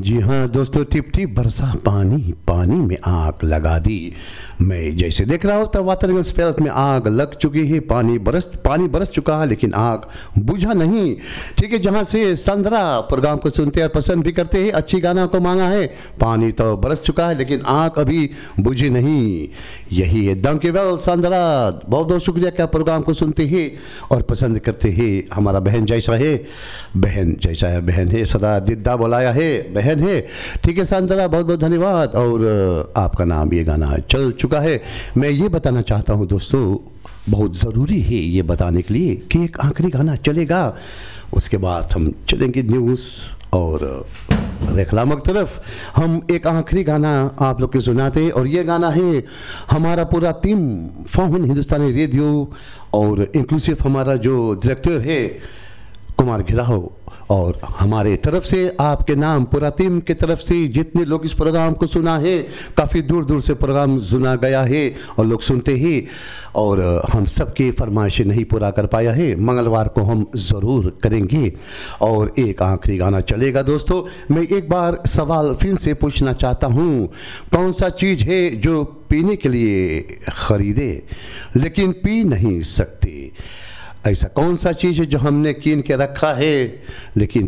जी हाँ दोस्तों, tip tip बरसा पानी, पानी में आग लगा दी। मैं जैसे देख रहा हूँ तब वाटरगन्स फैल्ट में आग लग चुकी है, पानी बरस चुका है, लेकिन आग बुझा नहीं। ठीक है, जहाँ से संद्रा प्रोग्राम को सुनते और पसंद भी करते हैं, अच्छी गाना को मांगा है। पानी तो बरस चुका है लेकिन आग अभी बुझी नहीं। यही है डंकीवेल संद्रा, बहुत बहुत शुक्रिया क्या प्रोग्राम को सुनते हैं और पसंद करते हैं। हमारा बहन जैसा है, बहन जैसा है, बहन है, सदा दिद्दा बुलाया है, बहन है। ठीक है संद्रा, बहुत बहुत धन्यवाद। और आपका नाम, ये गाना चल चुका है। मैं ये बताना चाहता हूँ दोस्तों, बहुत ज़रूरी है ये बताने के लिए कि एक आखिरी गाना चलेगा, उसके बाद हम चलेंगे न्यूज़ और रेखलामक तरफ। हम एक आखिरी गाना आप लोग के सुनाते हैं और ये गाना है हमारा पूरा टीम फोन हिंदुस्तानी रेडियो और इंक्लूसिव हमारा जो डायरेक्टर है कुमार घिराहो, और हमारे तरफ से आपके नाम पूरा टीम की तरफ से जितने लोग इस प्रोग्राम को सुना है, काफ़ी दूर दूर से प्रोग्राम सुना गया है और लोग सुनते ही, और हम सबकी फरमाइशें नहीं पूरा कर पाया है। मंगलवार को हम ज़रूर करेंगे और एक आखिरी गाना चलेगा दोस्तों। मैं एक बार सवाल फिर से पूछना चाहता हूँ, कौन सा चीज़ है जो पीने के लिए ख़रीदे लेकिन पी नहीं सकते? ऐसा कौन सा चीज़ है जो हमने कीन के रखा है लेकिन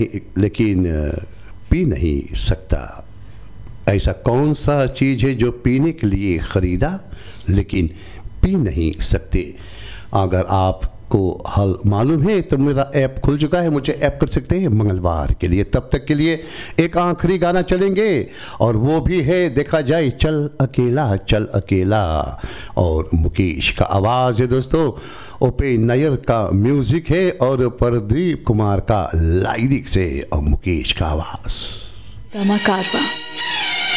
पी नहीं सकता? ऐसा कौन सा चीज़ है जो पीने के लिए ख़रीदा लेकिन पी नहीं सकते? अगर आपको हल मालूम है तो मेरा ऐप खुल चुका है, मुझे ऐप कर सकते हैं मंगलवार के लिए। तब तक के लिए एक आखिरी गाना चलेंगे और वो भी है देखा जाए चल अकेला चल अकेला, और मुकेश का आवाज़ है दोस्तों, ओपे नायर का म्यूज़िक है और प्रदीप कुमार का लाइरिक्स है और मुकेश का आवाज़। कारवा